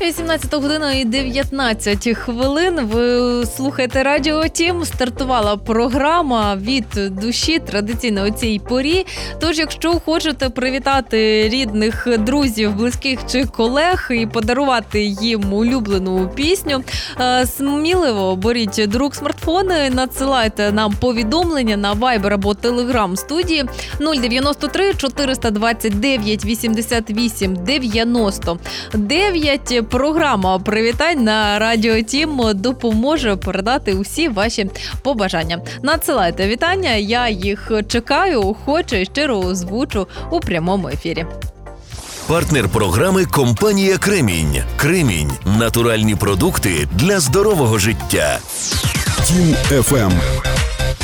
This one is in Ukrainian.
18 година і 19 хвилин. Ви слухаєте Радіо Тім. Стартувала програма від душі традиційно о цій порі. Тож, якщо хочете привітати рідних, друзів, близьких чи колег і подарувати їм улюблену пісню, сміливо беріть до рук смартфони, надсилайте нам повідомлення на Viber або Telegram студії 093 429 88 99. Програма привітань на Радіо Тім допоможе передати усі ваші побажання. Надсилайте вітання, я їх чекаю, охоче і щиро озвучу у прямому ефірі. Партнер програми – компанія «Кремінь». «Кремінь» – натуральні продукти для здорового життя. Тім FM.